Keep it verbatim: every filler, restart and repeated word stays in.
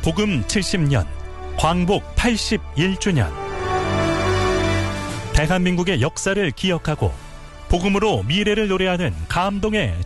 복음 칠십 년, 광복 팔십일 주년. 대한민국의 역사를 기억하고 복음으로 미래를 노래하는 감동의